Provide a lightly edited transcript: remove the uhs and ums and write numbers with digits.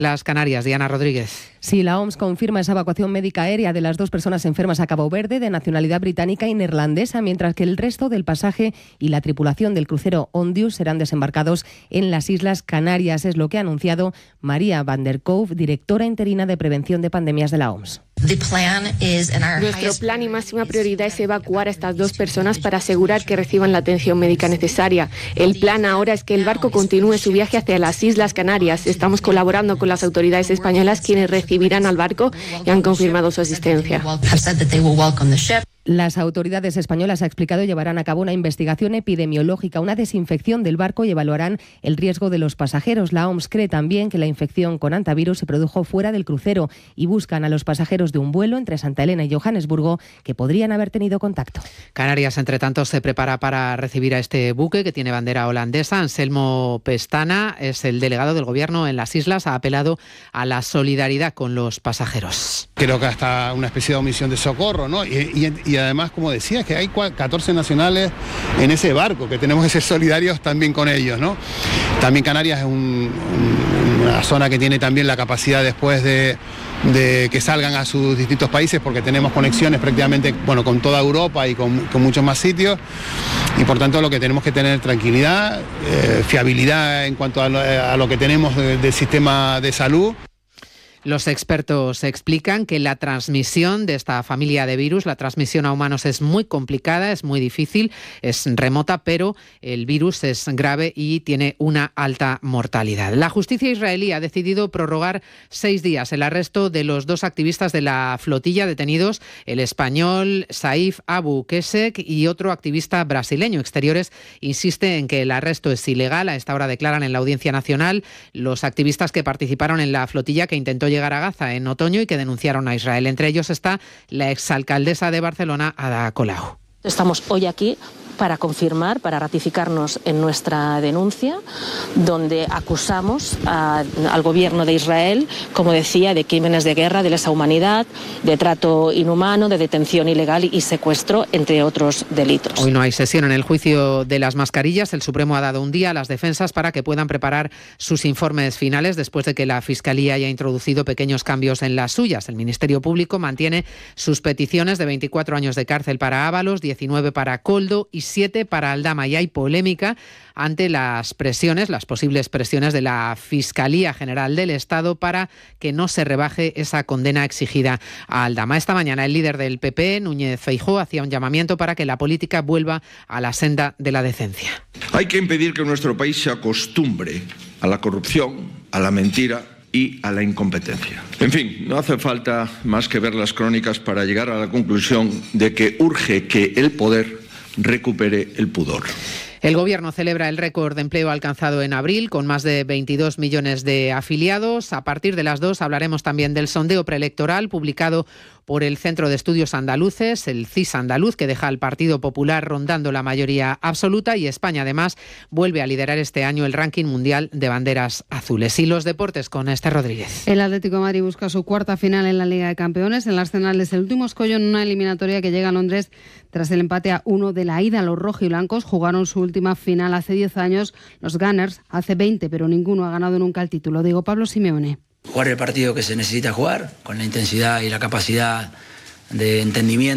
Las Canarias, Diana Rodríguez. Sí, la OMS confirma esa evacuación médica aérea de las 2 personas enfermas a Cabo Verde de nacionalidad británica y neerlandesa, mientras que el resto del pasaje y la tripulación del crucero Ondius serán desembarcados en las Islas Canarias. Es lo que ha anunciado María van der Kouw, directora interina de Prevención de Pandemias de la OMS. Nuestro plan y máxima prioridad es evacuar a estas 2 personas para asegurar que reciban la atención médica necesaria. El plan ahora es que el barco continúe su viaje hacia las Islas Canarias. Estamos colaborando con las autoridades españolas, quienes recibirán al barco y han confirmado su asistencia. Las autoridades españolas, ha explicado, llevarán a cabo una investigación epidemiológica, una desinfección del barco y evaluarán el riesgo de los pasajeros. La OMS cree también que la infección con hantavirus se produjo fuera del crucero y buscan a los pasajeros de un vuelo entre Santa Elena y Johannesburgo que podrían haber tenido contacto. Canarias, entre tanto, se prepara para recibir a este buque que tiene bandera holandesa. Anselmo Pestana es el delegado del Gobierno en las islas. Ha apelado a la solidaridad con los pasajeros. Creo que hasta una especie de omisión de socorro, ¿no? Y además, como decía, que hay 14 nacionales en ese barco, que tenemos que ser solidarios también con ellos, ¿no? También Canarias es una zona que tiene también la capacidad después de que salgan a sus distintos países, porque tenemos conexiones prácticamente con toda Europa y con muchos más sitios, y por tanto lo que tenemos que tener tranquilidad, fiabilidad en cuanto a lo que tenemos del sistema de salud. Los expertos explican que la transmisión de esta familia de virus, la transmisión a humanos, es muy complicada, es muy difícil, es remota, pero el virus es grave y tiene una alta mortalidad. La justicia israelí ha decidido prorrogar 6 días el arresto de los 2 activistas de la flotilla detenidos, el español Saif Abu Kesek y otro activista brasileño. Exteriores insiste en que el arresto es ilegal. A esta hora declaran en la Audiencia Nacional los activistas que participaron en la flotilla que intentó llegar a Gaza en otoño y que denunciaron a Israel. Entre ellos está la exalcaldesa de Barcelona, Ada Colau. Estamos hoy aquí para confirmar, para ratificarnos en nuestra denuncia, donde acusamos al gobierno de Israel, como decía, de crímenes de guerra, de lesa humanidad, de trato inhumano, de detención ilegal y secuestro, entre otros delitos. Hoy no hay sesión en el juicio de las mascarillas. El Supremo ha dado un día a las defensas para que puedan preparar sus informes finales después de que la Fiscalía haya introducido pequeños cambios en las suyas. El Ministerio Público mantiene sus peticiones de 24 años de cárcel para Ábalos, 19 para Koldo y 7 para Aldama, y hay polémica ante las posibles presiones de la Fiscalía General del Estado para que no se rebaje esa condena exigida a Aldama. Esta mañana el líder del PP, Núñez Feijóo, hacía un llamamiento para que la política vuelva a la senda de la decencia. Hay que impedir que nuestro país se acostumbre a la corrupción, a la mentira y a la incompetencia. En fin, no hace falta más que ver las crónicas para llegar a la conclusión de que urge que el poder recupere el pudor. El Gobierno celebra el récord de empleo alcanzado en abril, con más de 22 millones de afiliados. A partir de las 2 hablaremos también del sondeo preelectoral publicado por el Centro de Estudios Andaluces, el CIS andaluz, que deja al Partido Popular rondando la mayoría absoluta, y España además vuelve a liderar este año el ranking mundial de banderas azules. Y los deportes con Esther Rodríguez. El Atlético de Madrid busca su 4ª final en la Liga de Campeones. En las Arsenal, el último escollo en una eliminatoria que llega a Londres tras el empate a 1 de la ida. Los rojiblancos jugaron su última final hace 10 años, los Gunners hace 20, pero ninguno ha ganado nunca el título. Digo, Pablo Simeone. Jugar el partido que se necesita jugar, con la intensidad y la capacidad de entendimiento